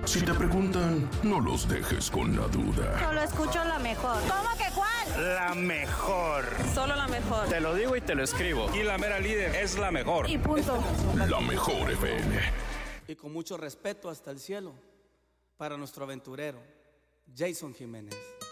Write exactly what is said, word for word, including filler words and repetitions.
Si te preguntan, no los dejes con la duda. Solo escucho la mejor. ¿Cómo que cuál? La mejor. Solo la mejor. Te lo digo y te lo escribo. Y la mera líder es la mejor. Y punto. La mejor F M. Y con mucho respeto hasta el cielo, para nuestro aventurero, Jason Jiménez.